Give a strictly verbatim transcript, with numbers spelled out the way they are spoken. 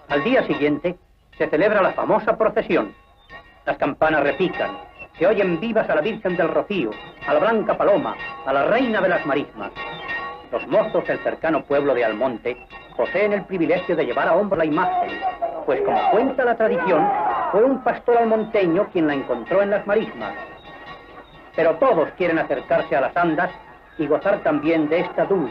Al día siguiente se celebra la famosa procesión. Las campanas repican, se oyen vivas a la Virgen del Rocío, a la Blanca Paloma, a la Reina de las Marismas. Los mozos del cercano pueblo de Almonte poseen el privilegio de llevar a hombro la imagen, pues como cuenta la tradición, fue un pastor almonteño quien la encontró en las Marismas. Pero todos quieren acercarse a las andas y gozar también de esta dulce